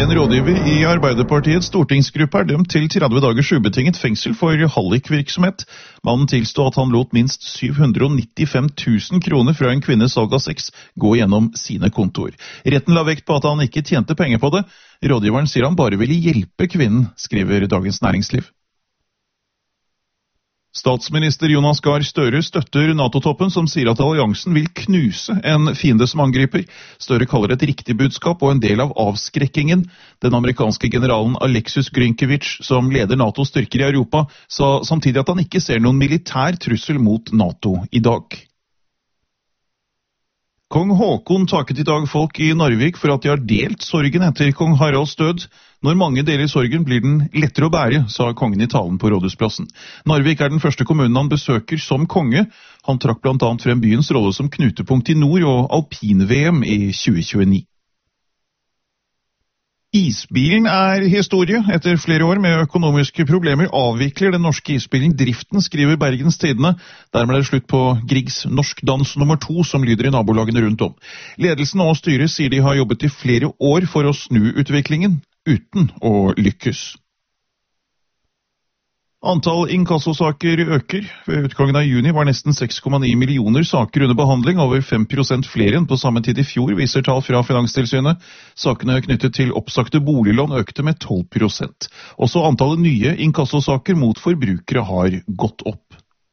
En rådgiver i Arbeiderpartiets stortingsgruppe er dømt til 30 dagers ubetinget fengsel for hallikvirksomhet. Mannen tilstod at han lot minst 795 000 kroner fra en kvinnes salg av sex gå gjennom sine kontoer. Retten la vekt på at han ikke tjente penger på det. Rådgiveren sier han bare ville hjelpe kvinnen, skriver Dagens Næringsliv. Statsminister Jonas Gahr Støre støtter NATO-toppen som sier at alliansen vil knuse en fiende som angriper. Støre kaller det et riktig budskap og en del av avskrekkingen. Den amerikanske generalen Alexis Grynkevich, som leder NATOs styrker i Europa, sa samtidig at han ikke ser noen militær trussel mot NATO i dag. Kong Håkon takket i dag folk i Narvik for at de har delt sorgen etter kong Haralds død. Når mange deler sorgen blir den lettere å bære, sa kongen i talen på Rådhusplassen. Narvik er den første kommunen han besøker som konge. Han trakk blant annet frem byens rolle som knutepunkt i nord og alpin-VM i 2029. Isbilen er historie. Etter flere år med økonomiske problemer avvikler den norske isbilen driften, skriver Bergens Tidende. Dermed er det slutt på Griegs Norsk Dans nummer 2, som lyder i nabolagene rundt om. Ledelsen og styret sier de har jobbet i flere år for å snu utviklingen, uten å lykkes. Antall inkassosaker øker. Ved utgangen av juni var nesten 6,9 millioner saker under behandling, over 5% flere enn på samme tid i fjor, viser tall fra Finanstilsynet. Sakene knyttet til oppsagte boliglån økte med 12%. Også antallet nye inkassosaker mot forbrukere har gått opp.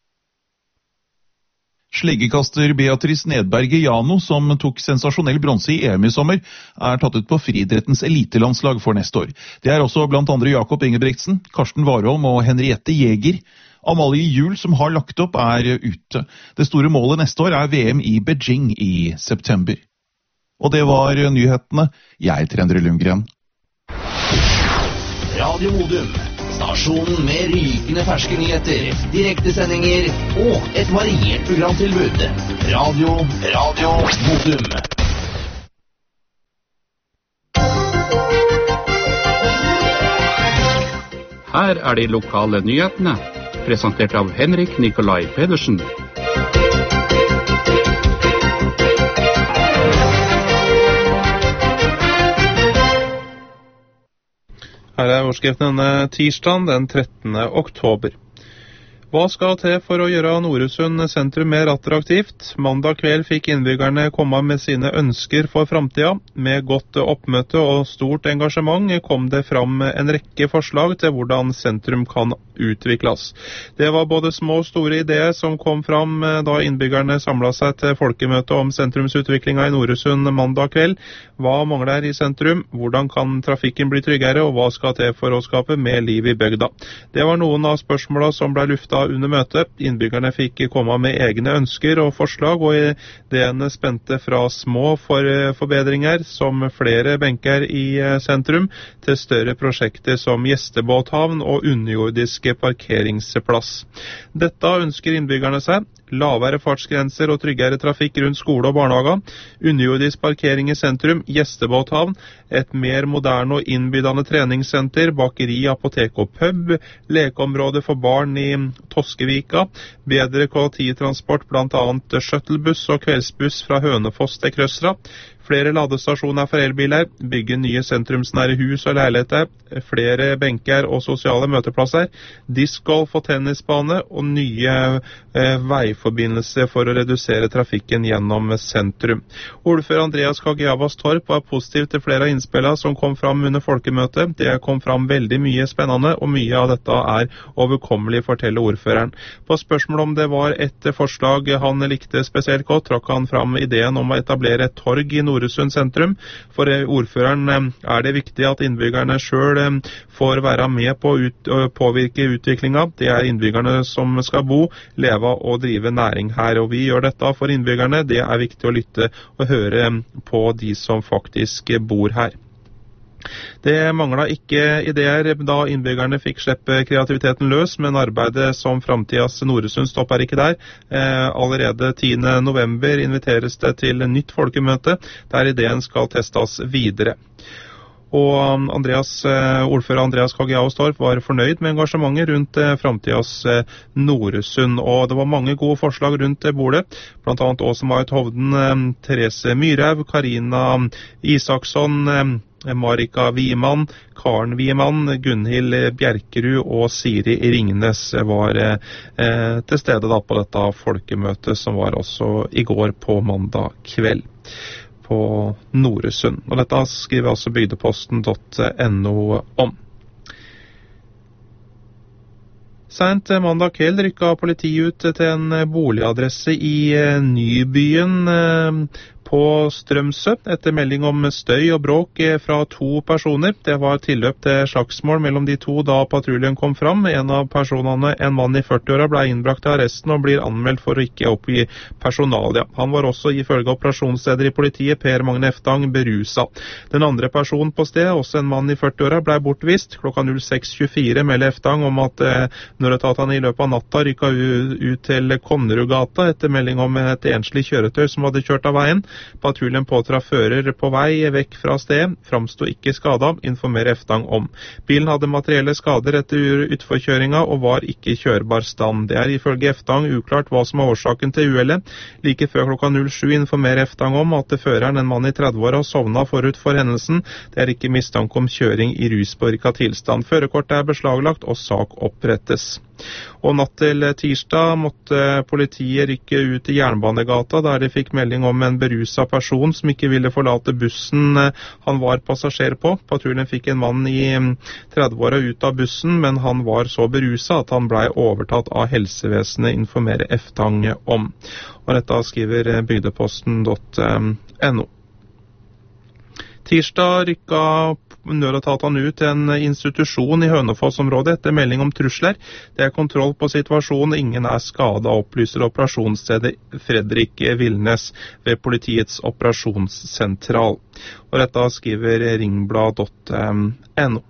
Sleggekaster Beatrice Nedberg Jano, som tok sensasjonell bronse i EM i sommer, er tatt ut på friidrettens elitelandslag for neste år. Det er også blant andre Jakob Ingebrigtsen, Karsten Warholm og Henriette Jæger. Amalie Juhl, som har lagt opp, er ute. Det store målet neste år er VM i Beijing i september. Og det var nyhetene. Jeg heter Endre Lundgren. Radio Modum. Stasjonen med rykende ferske nyheter, direktesendinger og et variert programtilbud. Radio Modum. Her er de lokale nyhetene, presentert av Henrik Nikolai Pedersen. Her er overskriften denne tirsdag, den 13. oktober. Hva skal til for å gjøre Noresund sentrum mer attraktivt? Mandag kveld fikk innbyggerne komme med sine ønsker for fremtiden. Med godt oppmøte og stort engasjement kom det fram en rekke forslag til hvordan sentrum kan utvikles. Det var både små og store ideer som kom fram da innbyggerne samlet seg til folkemøte om sentrumsutviklingen i Noresund mandag kveld. Hva mangler i sentrum? Hvordan kan trafikken bli tryggere? Og hva skal til for å skape mer liv i bygda? Det var noen av spørsmålene som ble luftet under møtet. Innbyggerne fikk komme med egne ønsker og forslag, og ideene spente fra små forbedringer som flere benker i sentrum, til større prosjekter som gjestebåthavn og underjordiske parkeringsplass. Dette ønsker innbyggerne seg. Lavere fartsgrenser og tryggere trafikk rundt skole og barnehager, underjordisk parkering i sentrum, gjestebåthavn, et mer moderne og innbydende treningssenter, bakeri, apotek og pub, lekeområde for barn i Toskevika, bedre kollektivtransport, blant annet shuttlebuss og kveldsbuss fra Hønefoss til Krøsra, flere ladestasjoner for elbiler, bygge nye sentrumsnære hus og leiligheter, flere benker og sosiale møteplasser, diskgolf og tennisbane og nye veiforbindelser for å redusere trafikken gjennom sentrum. Ordfører Andreas Kagiavas Torp var positiv til flere av innspillene som kom fram under folkemøtet. Det kom fram veldig mye spennende, og mye av dette er overkommelig, forteller ordføreren. På spørsmål om det var et forslag han likte spesielt godt, trakk han fram ideen om å etablere et torg i Noresund sentrum. For ordføreren er det viktig at innbyggerne selv får være med på å påvirke utviklingen. Det er innbyggerne som skal bo, leve og drive næring her, og vi gjør dette for innbyggerne. Det er viktig å lytte og høre på de som faktisk bor her. Det manglet ikke ideer da innbyggerne fikk slippe kreativiteten løs, men arbeidet som fremtidas Noresund stopper ikke der. Allerede 10. november inviteres det til nytt folkemøte, der ideen skal testes videre. Og ordfører Andreas Kagiaostorp var fornøyd med engasjementet rundt fremtidas Noresund, og det var mange gode forslag rundt bordet, blant annet Åse Marit Hovden, Therese Myrhaug, Karina Isaksson, Marika Wiemann, Karen Wiemann, Gunhild Bjerkerud og Siri Ringnes var til stede da på dette folkemøtet som var også i går på mandag kveld på Noresund. Og dette skriver altså bygdeposten.no om. Sent mandag kveld rykket politiet ut til en boligadresse i Nybyen på Strømsø etter melding om støy og bråk fra 2 personer. Det var tilløp til slagsmål mellom de 2 da patruljen kom fram. En av personene, en mann i 40-åra, ble innbrakt til arresten og blir anmeldt for å ikke oppgi personalia. Han var også ifølge operasjonsleder i politiet, Per Magne Eftang, berusa. Den andre personen på stedet, også en mann i 40-åra, ble bortvist. Klokka 06.24 melder Eftang om at nødetatene i løpet av natta rykket ut til Konnerudgata etter melding om et enslig kjøretøy som hadde kjørt av veien. Patruljen påtraff fører på vei vekk fra stedet, framstod ikke skada, informerer Eftang om. Bilen hadde materielle skader etter utforkjøringa og var ikke i kjørbar stand. Det er ifølge Eftang uklart hva som er årsaken til uhellet. Like før klokka 07 informerer Eftang om at føreren, en mann i 30-åra, sovna forut for hendelsen. Det er ikke mistanke om kjøring i ruspåvirka tilstand. Førerkortet er beslaglagt og sak opprettes. Og natt til tirsdag måtte politiet rykke ut i Jernbanegata, der de fikk melding om en berusa person som ikke ville forlate bussen han var passasjer på. Patruljen fikk en mann i 30-åra ut av bussen, men han var så berusa at han ble overtatt av helsevesenet, informerer Eftang om. Og dette skriver bygdeposten.no. Tirsdag rykket nødetatene ut til en institusjon i Hønefoss-området etter melding om trusler. Det er kontroll på situasjonen, ingen er skadet, opplyser operasjonsstedet Fredrik Vilnes ved politiets operasjonssentral. Og dette skriver ringblad.no.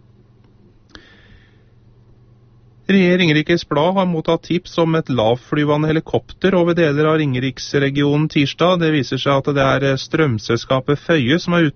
Ringerikes Blad har mottatt tips om et lavflyvende helikopter over deler av Ringeriksregionen tirsdag. Det viser seg at det er strømselskapet Føye som er ute